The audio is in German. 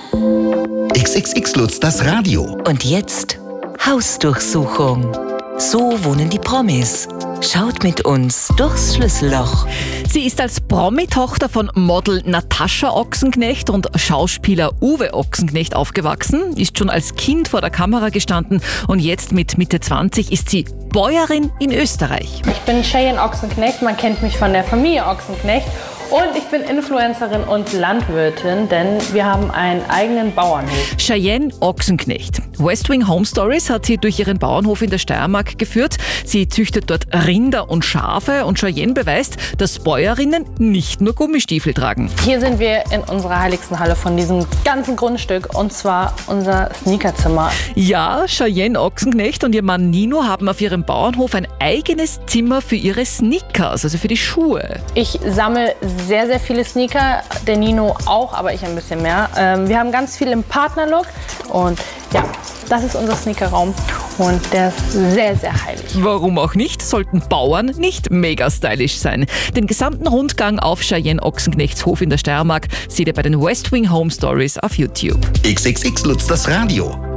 XXX Lutz, das Radio. Und jetzt Hausdurchsuchung. So wohnen die Promis. Schaut mit uns durchs Schlüsselloch. Sie ist als Promi-Tochter von Model Natascha Ochsenknecht und Schauspieler Uwe Ochsenknecht aufgewachsen, ist schon als Kind vor der Kamera gestanden und jetzt mit Mitte 20 ist sie Bäuerin in Österreich. Ich bin Cheyenne Ochsenknecht, man kennt mich von der Familie Ochsenknecht. Und ich bin Influencerin und Landwirtin, denn wir haben einen eigenen Bauernhof. Cheyenne Ochsenknecht. West Wing Home Stories hat sie durch ihren Bauernhof in der Steiermark geführt. Sie züchtet dort Rinder und Schafe und Cheyenne beweist, dass Bäuerinnen nicht nur Gummistiefel tragen. Hier sind wir in unserer heiligsten Halle von diesem ganzen Grundstück, und zwar unser Sneakerzimmer. Ja, Cheyenne Ochsenknecht und ihr Mann Nino haben auf ihrem Bauernhof ein eigenes Zimmer für ihre Sneakers, also für die Schuhe. Ich sammle sehr, sehr viele Sneaker, der Nino auch, aber ich ein bisschen mehr. Wir haben ganz viel im Partnerlook und ja, das ist unser Sneakerraum und der ist sehr, sehr heilig. Warum auch nicht, sollten Bauern nicht mega stylisch sein. Den gesamten Rundgang auf Cheyenne Ochsenknechts Hof in der Steiermark seht ihr bei den West Wing Home Stories auf YouTube. XXX Lutz, das Radio.